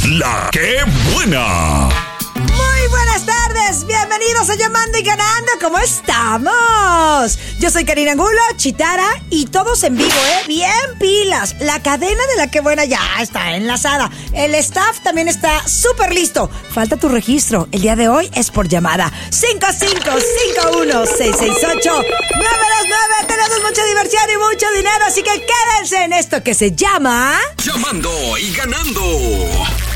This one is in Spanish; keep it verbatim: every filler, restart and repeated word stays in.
La que buena. Muy buenas tardes, bienvenidos a Llamando y Ganando, ¿cómo estamos? Yo soy Karina Angulo, Chitara y todos en vivo, ¿eh? Bien pilas, la cadena de La que buena ya está enlazada, el staff también está súper listo, falta tu registro, el día de hoy es por llamada cinco cinco cinco uno seis seis ocho nueve dos nueve, tenemos mucha diversión y mucho dinero, así que quédense en esto que se llama... Llamando y Ganando.